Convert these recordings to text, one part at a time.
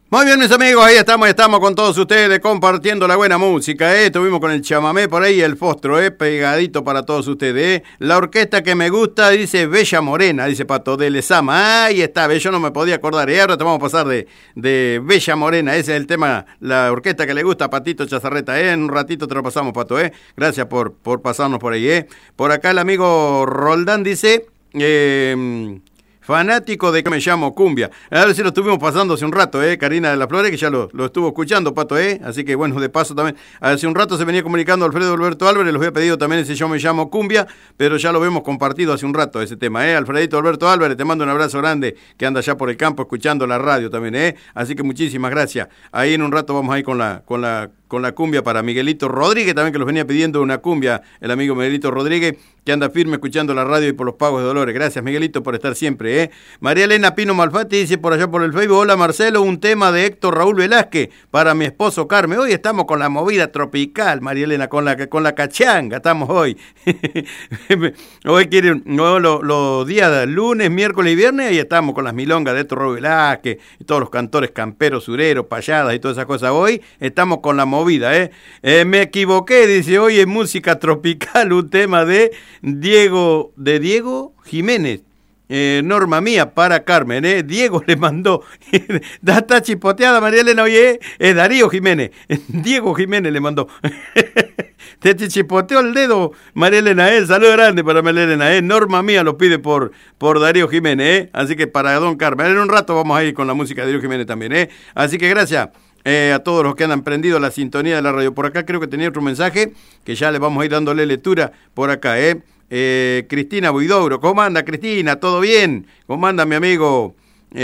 Muy bien, mis amigos, ahí estamos con todos ustedes compartiendo la buena música, Estuvimos con el chamamé por ahí, el fostro, pegadito para todos ustedes, La orquesta que me gusta, dice Bella Morena, dice Pato de Lezama. Ahí está, yo no me podía acordar, ahora te vamos a pasar de Bella Morena, ese es el tema, la orquesta que le gusta a Patito Chazarreta, En un ratito te lo pasamos, Pato, Gracias por pasarnos por ahí, Por acá el amigo Roldán dice... fanático de que me llamo Cumbia. A ver si lo estuvimos pasando hace un rato, Karina de las Flores, que ya lo estuvo escuchando, Pato, Así que bueno, de paso también. Hace un rato se venía comunicando Alfredo Alberto Álvarez, les había pedido también ese Yo me llamo Cumbia, pero ya lo vemos compartido hace un rato ese tema, Alfredito Alberto Álvarez, te mando un abrazo grande, que anda allá por el campo escuchando la radio también, Así que muchísimas gracias. Ahí en un rato vamos a ir con la cumbia para Miguelito Rodríguez, también que los venía pidiendo una cumbia, el amigo Miguelito Rodríguez, que anda firme escuchando la radio y por los pagos de Dolores. Gracias, Miguelito, por estar siempre, María Elena Pino Malfatti dice por allá por el Facebook: hola Marcelo, un tema de Héctor Raúl Velázquez para mi esposo Carmen. Hoy estamos con la movida tropical, María Elena, con la cachanga, estamos hoy. Hoy quieren, los días lunes, miércoles y viernes, ahí estamos con las milongas de Héctor Raúl Velázquez y todos los cantores camperos, sureros, payadas y todas esas cosas. Hoy estamos con la movida, me equivoqué, dice, hoy es música tropical, un tema de Diego Jiménez, Norma Mía para Carmen, Diego le mandó, está chipoteada María Elena, oye, es Darío Jiménez, Diego Jiménez le mandó, te chipoteó el dedo María Elena, saludo grande para María Elena, Norma Mía lo pide por Darío Jiménez, así que para don Carmen, en un rato vamos a ir con la música de Darío Jiménez también, así que gracias. A todos los que han prendido la sintonía de la radio. Por acá creo que tenía otro mensaje que ya le vamos a ir dándole lectura por acá, Cristina Buidobro. ¿Cómo anda, Cristina? ¿Todo bien? ¿Cómo anda mi amigo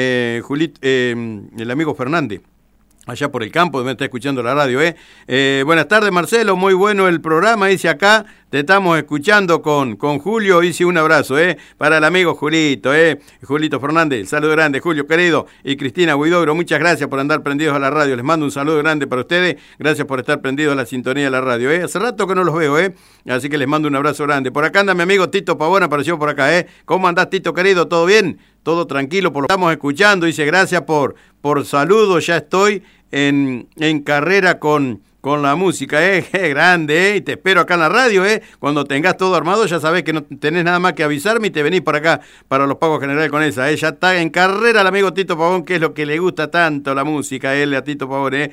el amigo Fernández? Allá por el campo, donde está escuchando la radio, Buenas tardes, Marcelo, muy bueno el programa, dice acá, te estamos escuchando con Julio, dice un abrazo, para el amigo Julito, Julito Fernández, saludo grande, Julio querido, y Cristina Huidobro, muchas gracias por andar prendidos a la radio, les mando un saludo grande para ustedes, gracias por estar prendidos a la sintonía de la radio, hace rato que no los veo, así que les mando un abrazo grande. Por acá anda mi amigo Tito Pavón, apareció por acá, ¿Cómo andás, Tito querido? ¿Todo bien? Todo tranquilo, por lo que estamos escuchando, dice, gracias por saludos, ya estoy en carrera con la música, grande, y te espero acá en la radio, cuando tengas todo armado, ya sabés que no tenés nada más que avisarme y te venís para acá, para los pagos generales con esa, ya está en carrera el amigo Tito Pavón, que es lo que le gusta tanto la música, a Tito Pavón,